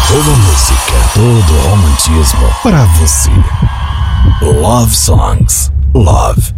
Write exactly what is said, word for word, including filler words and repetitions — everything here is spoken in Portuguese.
Toda música, todo romantismo para você. Love Songs. Love.